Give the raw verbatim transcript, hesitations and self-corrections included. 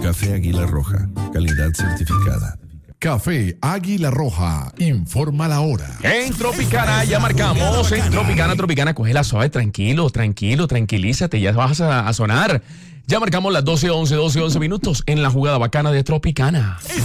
Café Águila Roja, calidad certificada. Café Águila Roja, informa la hora. En Tropicana ya marcamos, en Tropicana, Tropicana, coge la suave, tranquilo, tranquilo, tranquilízate, ya vas a, a sonar. Ya marcamos las doce once, doce once minutos en la jugada bacana de Tropicana.